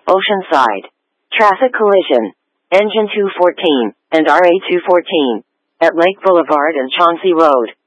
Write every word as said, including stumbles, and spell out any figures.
Oceanside. Traffic collision. Engine two fourteen and R A two fourteen at Lake Boulevard and Chauncey Road.